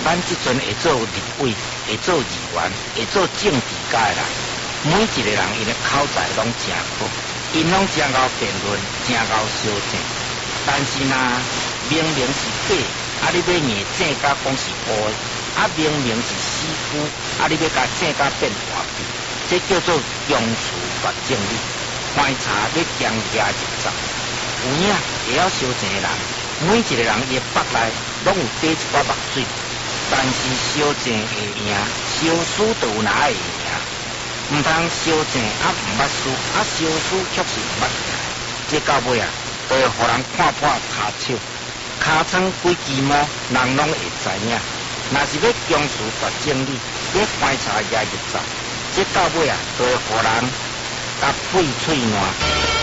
咱即阵会做立委，会做议员，会做政治家的人，每一个人因的口才拢真好，因拢真够辩论，真够修正。但是呐，明明是假，你要硬正甲讲是乌的，明明是死夫，你要甲正甲变活币，这叫做用词不正理。观察要强加入杂，有影会晓修正的人，每一个人伊的腹内拢有滴一寡目水。但是修正会赢，修书就有哪会赢？唔通修正唔捌书，修书却是捌赢。这到尾就会互人看破骹手，尻川几支毛，人拢会知影。若是要强词夺正理，要观察加入杂，这到尾就会互人甲肺喙烂。